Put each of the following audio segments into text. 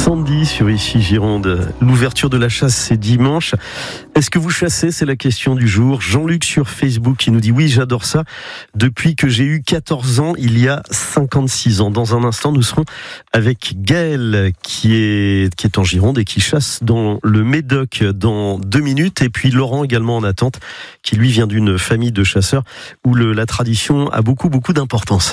Sandy sur Ici Gironde. L'ouverture de la chasse, c'est dimanche. Est-ce que vous chassez? C'est la question du jour. Jean-Luc sur Facebook qui nous dit oui, j'adore ça. Depuis que j'ai eu 14 ans, il y a 56 ans. Dans un instant, nous serons avec Gaël qui est en Gironde et qui chasse dans le Médoc dans 2 minutes. Et puis Laurent également en attente qui lui vient d'une famille de chasseurs où la tradition a beaucoup d'importance.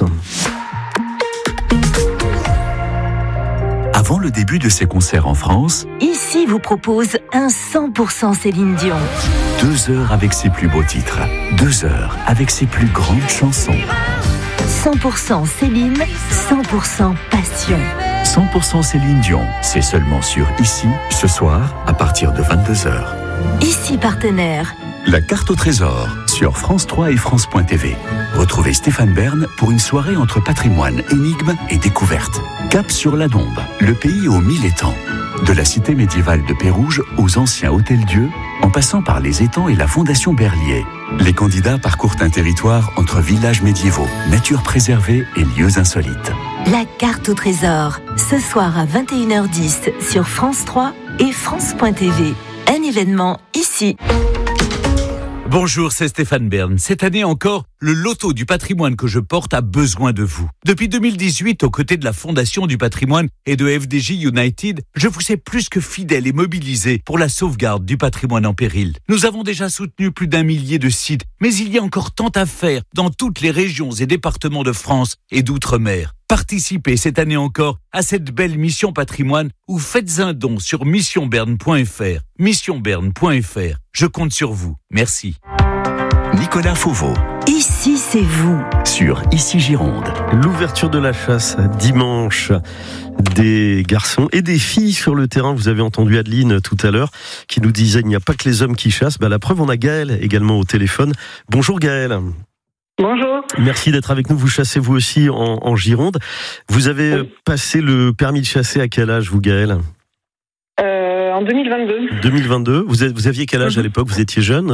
Avant le début de ses concerts en France, Ici vous propose un 100% Céline Dion. 2 heures avec ses plus beaux titres, 2 heures avec ses plus grandes chansons. 100% Céline, 100% passion. 100% Céline Dion, c'est seulement sur Ici, ce soir, à partir de 22h. Ici partenaire. La carte au trésor, sur France 3 et France.tv. Retrouvez Stéphane Bern pour une soirée entre patrimoine, énigmes et découvertes. Cap sur la Dombe, le pays aux 1000 étangs. De la cité médiévale de Pérouge aux anciens hôtels-dieux, en passant par les étangs et la fondation Berlier. Les candidats parcourent un territoire entre villages médiévaux, nature préservée et lieux insolites. La carte au trésor, ce soir à 21h10 sur France 3 et France.tv. Un événement ici. Bonjour, c'est Stéphane Bern. Cette année encore, le loto du patrimoine que je porte a besoin de vous. Depuis 2018, aux côtés de la Fondation du patrimoine et de FDJ United, je vous sais plus que fidèle et mobilisé pour la sauvegarde du patrimoine en péril. Nous avons déjà soutenu plus d'1 millier de sites, mais il y a encore tant à faire dans toutes les régions et départements de France et d'outre-mer. Participez cette année encore à cette belle mission patrimoine ou faites un don sur missionberne.fr. Missionberne.fr. Je compte sur vous. Merci. Nicolas Fauveau, Ici c'est vous. sur Ici Gironde. L'ouverture de la chasse dimanche, des garçons et des filles sur le terrain. Vous avez entendu Adeline tout à l'heure qui nous disait il n'y a pas que les hommes qui chassent. La preuve, on a Gaël également au téléphone. Bonjour Gaël. Bonjour. Merci d'être avec nous. Vous chassez vous aussi en Gironde. Vous avez passé le permis de chasser à quel âge vous Gaël? En 2022. 2022. Vous aviez quel âge à l'époque? Vous étiez jeune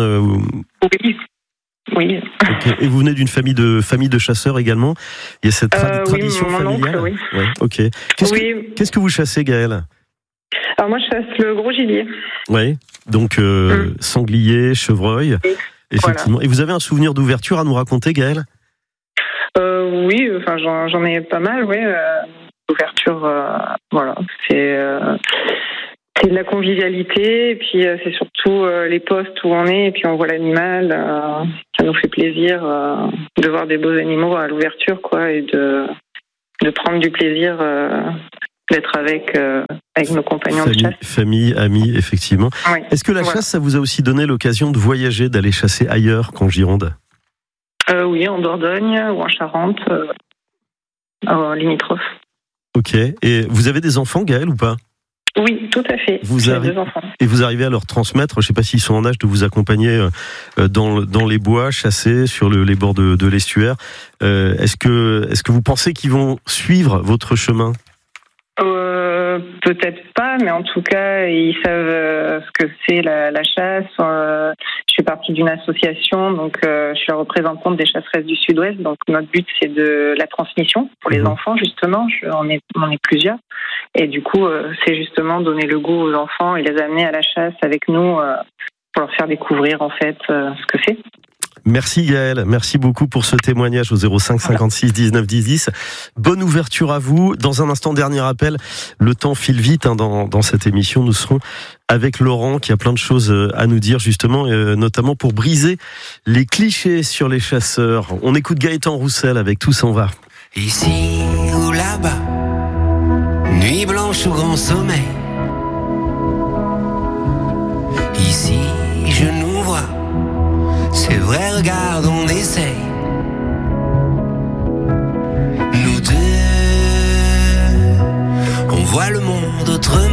Oui. Okay. Et vous venez d'une famille de chasseurs également. Il y a cette tradition mon familiale. oncle, oui. Ouais, ok. Qu'est-ce que vous chassez, Gaël? Alors moi, je chasse le gros gibier. Oui. Donc sanglier, chevreuil. Effectivement. Voilà. Et vous avez un souvenir d'ouverture à nous raconter, Gaël? Oui. Enfin, j'en ai pas mal. Oui. L'ouverture, voilà. C'est de la convivialité, et puis c'est surtout les postes où on est, et puis on voit l'animal. Ça nous fait plaisir de voir des beaux animaux à l'ouverture, quoi, et de prendre du plaisir d'être avec nos compagnons de chasse. Famille, amis, effectivement. Oui. Est-ce que la chasse, ça vous a aussi donné l'occasion de voyager, d'aller chasser ailleurs qu'en Gironde? Oui, en Dordogne ou en Charente, limitrophe. Ok. Et vous avez des enfants, Gaël, ou pas? Oui, tout à fait. J'ai 2 enfants. Et vous arrivez à leur transmettre, je ne sais pas s'ils sont en âge de vous accompagner dans les bois, chasser sur les bords de l'estuaire. Est-ce que vous pensez qu'ils vont suivre votre chemin? Peut-être pas, mais en tout cas, ils savent ce que c'est la chasse. Je fais partie d'une association, donc je suis la représentante des chasseresses du Sud-Ouest. Donc notre but, c'est de la transmission pour les enfants, justement. On est plusieurs. Et du coup, c'est justement donner le goût aux enfants et les amener à la chasse avec nous pour leur faire découvrir, en fait, ce que c'est. Merci Gaël, merci beaucoup pour ce témoignage au 05 56 19 10 10. Bonne ouverture à vous. Dans un instant, dernier appel. Le temps file vite dans cette émission. Nous serons avec Laurent qui a plein de choses à nous dire justement, notamment pour briser les clichés sur les chasseurs. On écoute Gaëtan Roussel avec Tout s'en va. Ici ou là-bas, nuit blanche ou grand sommeil. Ici, je nous vois. C'est vrai, regarde, on essaye. Nous deux, on voit le monde autrement.